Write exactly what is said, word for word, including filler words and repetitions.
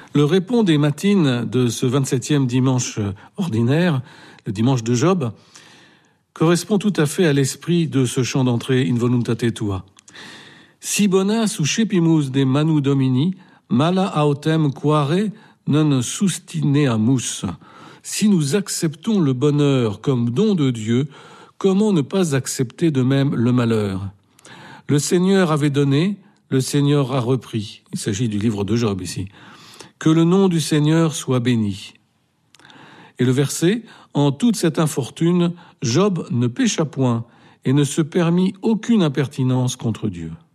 Le répond des matines de ce vingt-septième dimanche ordinaire, le dimanche de Job, correspond tout à fait à l'esprit de ce chant d'entrée In voluntate tua. Si bona suscepimus de manu domini, mala autem quare non sustineamus. Si nous acceptons le bonheur comme don de Dieu, comment ne pas accepter de même le malheur? Le Seigneur avait donné, le Seigneur a repris. Il s'agit du livre de Job ici. Que le nom du Seigneur soit béni. Et le verset, en toute cette infortune, Job ne pécha point et ne se permit aucune impertinence contre Dieu.